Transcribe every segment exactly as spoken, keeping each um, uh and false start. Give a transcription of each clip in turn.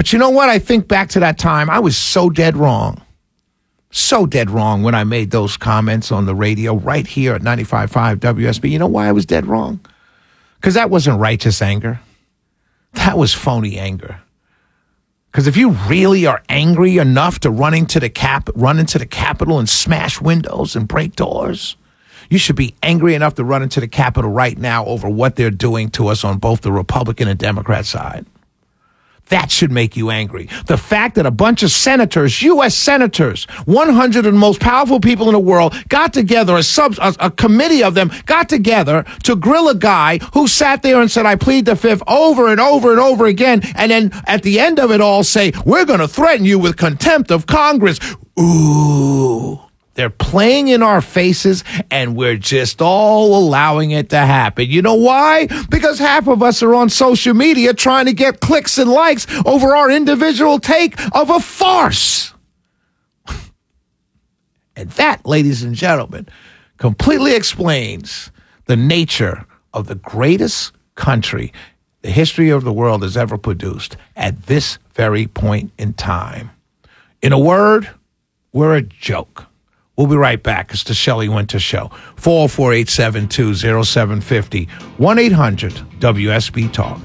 But you know what? I think back to that time, I was so dead wrong. So dead wrong when I made those comments on the radio right here at ninety-five point five W S B. You know why I was dead wrong? Because that wasn't righteous anger. That was phony anger. Because if you really are angry enough to run into the cap, run into the Capitol and smash windows and break doors, you should be angry enough to run into the Capitol right now over what they're doing to us on both the Republican and Democrat side. That should make you angry. The fact that a bunch of senators, U S senators, one hundred of the most powerful people in the world, got together, a, sub, a, a committee of them got together to grill a guy who sat there and said, I plead the fifth over and over and over again. And then at the end of it all say, we're going to threaten you with contempt of Congress. Ooh. They're playing in our faces, and we're just all allowing it to happen. You know why? Because half of us are on social media trying to get clicks and likes over our individual take of a farce. And that, ladies and gentlemen, completely explains the nature of the greatest country the history of the world has ever produced at this very point in time. In a word, we're a joke. We'll be right back. It's the Shelley Winter Show. four oh four, eight seven two, oh seven five oh. one eight hundred W S B Talk.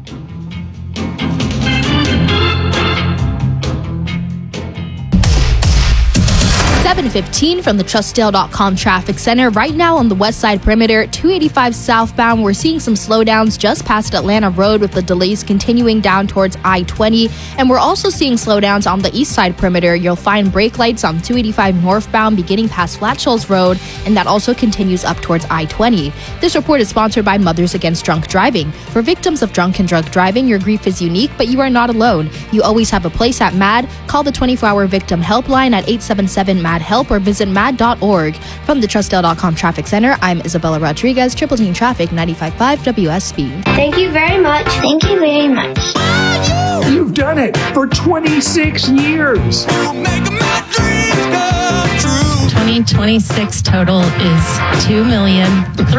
seven fifteen from the Trustdale dot com Traffic Center. Right now on the west side perimeter, two eighty-five southbound, we're seeing some slowdowns just past Atlanta Road with the delays continuing down towards I twenty. And we're also seeing slowdowns on the east side perimeter. You'll find brake lights on two eighty-five northbound beginning past Flat Shoals Road, and that also continues up towards I twenty. This report is sponsored by Mothers Against Drunk Driving. For victims of drunk and drug driving, your grief is unique, but you are not alone. You always have a place at MAD. Call the twenty-four hour victim helpline at eight seven seven M A D help or visit mad dot org. From the Trustdale dot com Traffic Center, I'm Isabella Rodriguez, Triple Team Traffic, ninety-five point five W S B. Thank you very much. Thank you very much. You've done it for twenty-six years. twenty twenty-six total is two million three